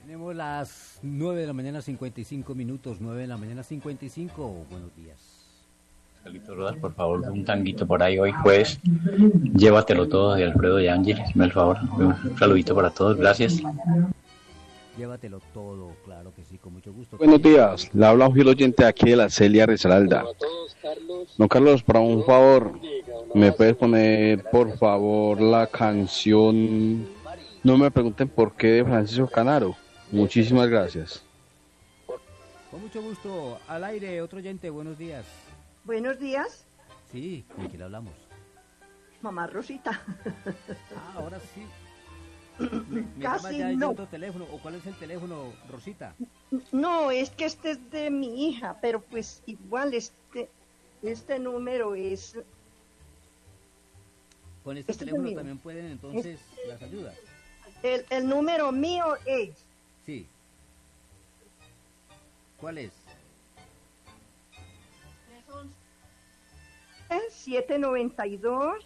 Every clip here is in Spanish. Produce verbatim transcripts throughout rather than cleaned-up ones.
Tenemos las nueve de la mañana, cincuenta y cinco minutos, nueve de la mañana, cincuenta y cinco. Buenos días. Carlitos Rodas, por favor, un tanguito por ahí hoy jueves. Llévatelo todo de Alfredo y Ángel, hazme el favor. Un saludito para todos, gracias. Llévatelo todo, claro que sí, con mucho gusto. Buenos días, le habla un fiel oyente aquí de la Celia Risaralda. Don Carlos, para un favor, ¿me puedes poner, por favor, la canción No me pregunten por qué de Francisco Canaro? Muchísimas gracias. Con mucho gusto, al aire, otro oyente, buenos días. Buenos días. Sí, ¿con quién hablamos? Mamá Rosita. Ah, ahora sí. Casi ya no. otro teléfono, ¿o cuál es el teléfono, Rosita? No, es que este es de mi hija, pero pues igual este este número es... Con este, este teléfono también pueden entonces este, las ayudas. El, el número mío es... Sí. ¿Cuál es? siete noventa y dos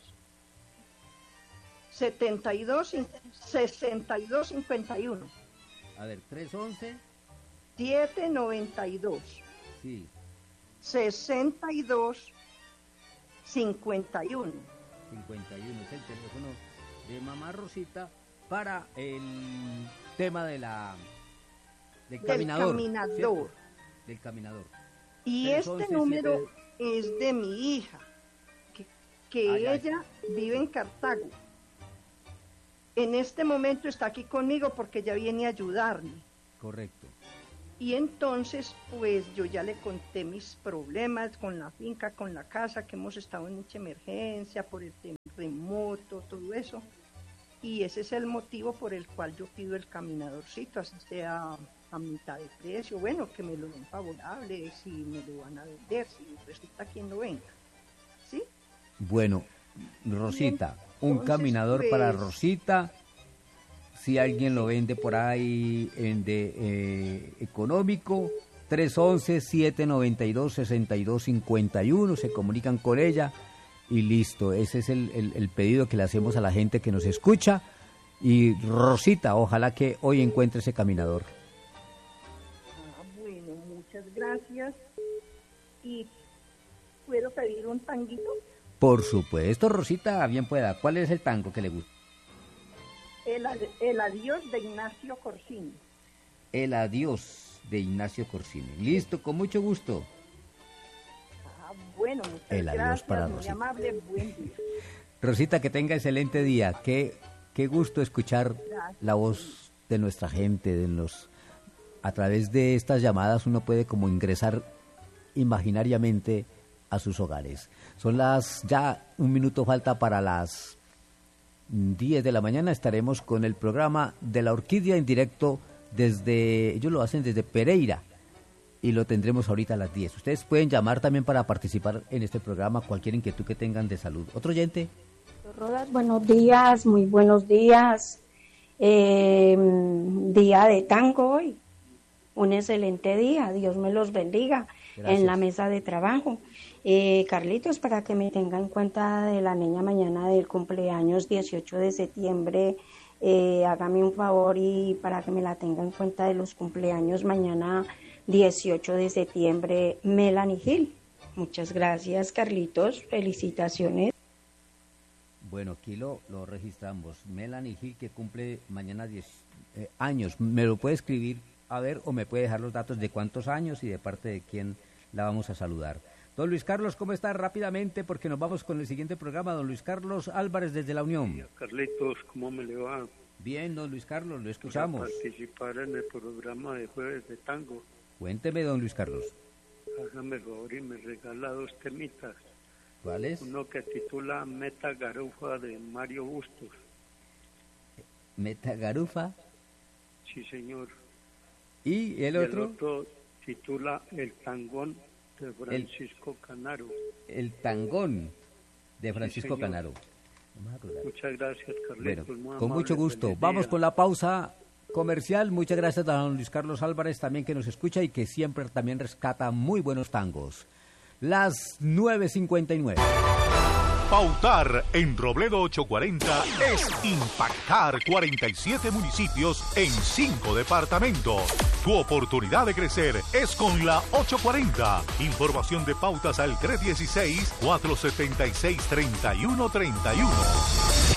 setenta y dos sesenta y dos cincuenta y uno. A ver, tres once siete noventa y dos. Sí. sesenta y dos cincuenta y uno. cincuenta y uno es el teléfono de Mamá Rosita para el tema de la del caminador. Del caminador. ¿Cierto? Del caminador. Y tres once, este número siete... es de mi hija, que, que ay, ella ay. vive en Cartago. En este momento está aquí conmigo porque ella viene a ayudarme. Correcto. Y entonces, pues yo ya le conté mis problemas con la finca, con la casa, que hemos estado en mucha emergencia por el terremoto, todo eso. Y ese es el motivo por el cual yo pido el caminadorcito, así sea a mitad de precio, bueno, que me lo den favorable, si me lo van a vender, si resulta quien lo venga, ¿sí? Bueno, Rosita, entonces, un caminador pues, para Rosita, si alguien lo vende por ahí en de eh, económico, tres once, siete noventa y dos, sesenta y dos cincuenta y uno, se comunican con ella y listo, ese es el, el, el pedido que le hacemos a la gente que nos escucha. Y Rosita, ojalá que hoy encuentre ese caminador. Bueno, muchas gracias. ¿Y puedo pedir un tanguito? Por supuesto, Rosita, bien pueda. ¿Cuál es el tango que le gusta? El, el adiós de Ignacio Corsini. El adiós de Ignacio Corsini. Listo, con mucho gusto. Ah, bueno, muchas el gracias. Adiós para muy Rosita. Amable, buen día. Rosita, que tenga excelente día. Qué, qué gusto escuchar gracias. La voz de nuestra gente, de los... A través de estas llamadas uno puede como ingresar imaginariamente a sus hogares. Son las, ya un minuto falta para las diez de la mañana, estaremos con el programa de la Orquídea en directo desde, ellos lo hacen desde Pereira y lo tendremos ahorita a las diez. Ustedes pueden llamar también para participar en este programa, cualquier inquietud que tengan de salud. ¿Otro oyente? Rodas, buenos días, muy buenos días. Eh, día de tango hoy. Un excelente día, Dios me los bendiga. Gracias. En la mesa de trabajo. Eh, Carlitos, para que me tenga en cuenta de la niña mañana del cumpleaños dieciocho de septiembre, eh, hágame un favor y para que me la tenga en cuenta de los cumpleaños mañana dieciocho de septiembre, Melanie Gil. Muchas gracias, Carlitos, felicitaciones. Bueno, aquí lo, lo registramos. Melanie Gil, que cumple mañana diez eh, años. ¿Me lo puede escribir? A ver, o me puede dejar los datos de cuántos años y de parte de quién la vamos a saludar. Don Luis Carlos, ¿cómo está? Rápidamente, porque nos vamos con el siguiente programa. Don Luis Carlos Álvarez, desde La Unión. Carlitos, ¿cómo me le va? Bien, don Luis Carlos, lo escuchamos. Para participar en el programa de Jueves de Tango. Cuénteme, don Luis Carlos. Hágame el favor y me regala dos temitas. ¿Cuáles? Uno que titula Meta Garufa, de Mario Bustos. ¿Meta Garufa? Sí, señor. ¿Y el otro? Y el otro titula El Tangón, de Francisco el, Canaro. El Tangón, de Francisco sí, Canaro. Muchas gracias, Carlitos. Bueno, muy con amable, mucho gusto. Vamos con la pausa comercial. Muchas gracias a don Luis Carlos Álvarez, también que nos escucha y que siempre también rescata muy buenos tangos. Las nueve cincuenta y nueve. Pautar en Robledo ochocientos cuarenta es impactar cuarenta y siete municipios en cinco departamentos. Tu oportunidad de crecer es con la ochocientos cuarenta. Información de pautas al tres uno seis, cuatro siete seis, tres uno tres uno.